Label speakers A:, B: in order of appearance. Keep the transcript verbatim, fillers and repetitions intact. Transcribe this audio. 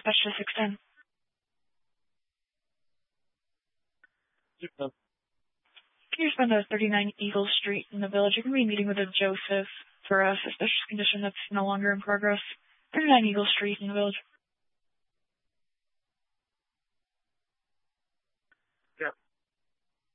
A: Specialist six ten.
B: Yep.
A: Can you respond to thirty-nine Eagle Street in the Village? You're going to be meeting with a Joseph for a suspicious condition that's no longer in progress. thirty-nine Eagle Street in the Village.